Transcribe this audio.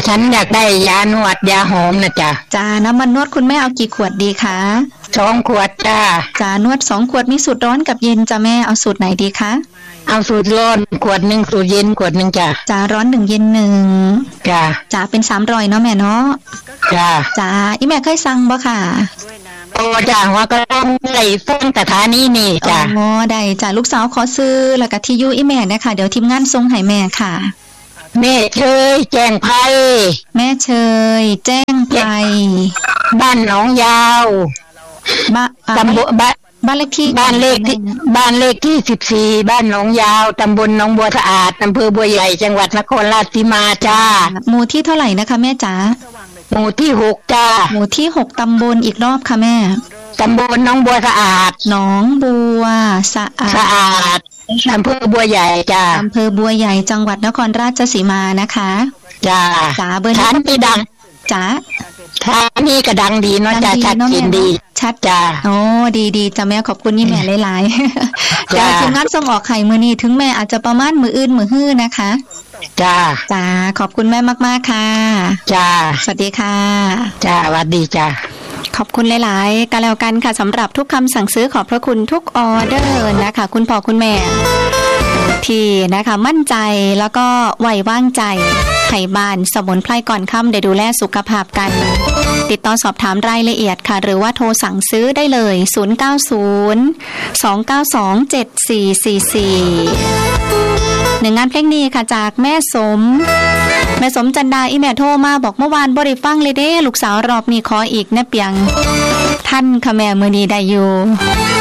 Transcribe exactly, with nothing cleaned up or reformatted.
ฉันอยากได้ยานวดยาหอมนะจ๊ะจ้าน้ำมันนวดคุณแม่เอากี่ขวดดีคะสองขวดจ้าจ้านวดสองขวดมีสูตรร้อนกับเย็นจ้าแม่เอาสูตรไหนดีคะเอาสูตรร้อนขวดหนึ่งสูตรเย็นขวดหนึ่งจ้าจ้าร้อนหนึ่งเย็นหนึ่งจ้าจ้าเป็นสามร้อยเนาะแม่เนาะจ้าจ้าอีแม่เคยสั่งบ่ค่ะโอ้จ้าว่าก็ต้องไล่ฟังแต่ฐานนี้นี่จ้าอ๋อได้จ้าลูกสาวขอซื้อแล้วก็ที่อยู่อีแม่นะคะเดี๋ยวทีมงานส่งให้แม่ค่ะแม่เชยแจ้งไพแม่เชยแจ้งไพบ้านหนองยาวบ้านตำบลบ้านบ้านเลขที่บ้านเลขที่บ้านเลขที่สิบสี่บ้านหนองยาวตำบลหนองบัวสะอาดอำเภอบัวใหญ่จังหวัดนครราชสีมาจ้าหมู่ที่เท่าไหร่นะคะแม่จ๋าหมู่ที่หกจ้าหมู่ที่หกตำบลอีกรอบค่ะแม่ตำบลหนองบัวสะอาดหนองบัวสะอาดสะอาดอำเภอบัวใหญ่จ้าอำเภอบัวใหญ่จังหวัดนครราชสีมานะคะจ้าจ้าเบอร์ฐานที่ดังจ้าฐานนี่ก็ดังดีเนาะจ้าชัดเจนดีชัดจ้าโอ้ดีๆจ้าแม่ขอบคุณยี่แม่หลายๆจ้าทีมงานส่งออกไข่มือนี้ถึงแม่อาจจะประมาณมืออื่นมือฮื้อนะคะจ้าจ้าขอบคุณแม่มากๆค่ะจ้าสวัสดีค่ะจ้าสวัสดีจ้าขอบคุณหลายๆกันแล้วกันค่ะสำหรับทุกคำสั่งซื้อขอบพระคุณทุกออเดอร์นะคะคุณพ่อคุณแม่ที่นะคะมั่นใจแล้วก็ไว้วางใจไข่บ้านสมุนไพรก่อนค่ำได้ดูแลสุขภาพกันติดต่อสอบถามรายละเอียดค่ะหรือว่าโทรสั่งซื้อได้เลยศูนย์ เก้า ศูนย์ สอง เก้า สอง เจ็ด สี่ สี่ สี่หนึ่งงานเพลงนี้ค่ะจากแม่สมแม่สมจันดาอีแม่โทรมาบอกเมื่อวานบ่ได้ฟังเลยเด้ลูกสาวรอบนี้ขออีกนะเปียงท่านค่ะแม่มื้อนี้ได้อยู่